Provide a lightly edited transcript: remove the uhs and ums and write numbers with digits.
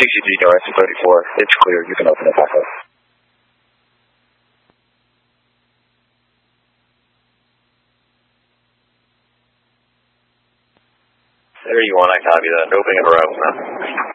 TCD north 34. It's clear. You can open it back up. There you want, I copy that. Opening a route.